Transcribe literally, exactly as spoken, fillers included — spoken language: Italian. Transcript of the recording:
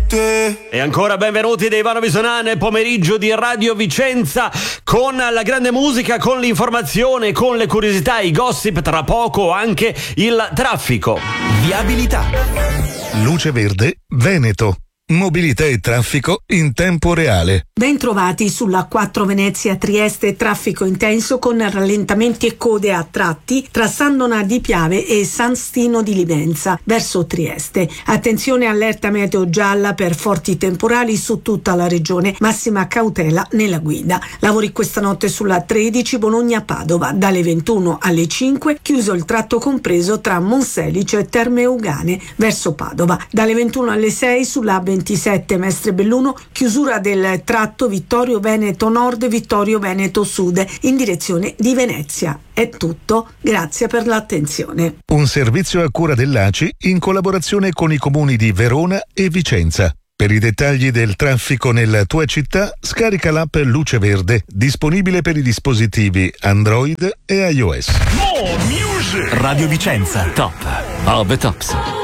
te. E ancora benvenuti da Ivano Bisonà nel pomeriggio di Radio Vicenza, con la grande musica, con l'informazione, con le curiosità, i gossip, tra poco anche il traffico. Viabilità. Luce Verde Veneto. Mobilità e traffico in tempo reale. Bentrovati sulla quattro Venezia Trieste, traffico intenso con rallentamenti e code a tratti tra Sandona di Piave e San Stino di Livenza verso Trieste. Attenzione, allerta meteo gialla per forti temporali su tutta la regione, massima cautela nella guida. Lavori questa notte sulla tredici Bologna-Padova, dalle ventuno alle cinque, chiuso il tratto compreso tra Monselice e Terme Eugane verso Padova, dalle ventuno alle sei sulla ventisette Mestre Belluno, chiusura del tratto Vittorio Veneto Nord Vittorio Veneto Sud in direzione di Venezia. È tutto, grazie per l'attenzione. Un servizio a cura dell'A C I in collaborazione con i comuni di Verona e Vicenza. Per i dettagli del traffico nella tua città, scarica l'app Luce Verde, disponibile per i dispositivi Android e iOS. Radio Vicenza. Top of the tops.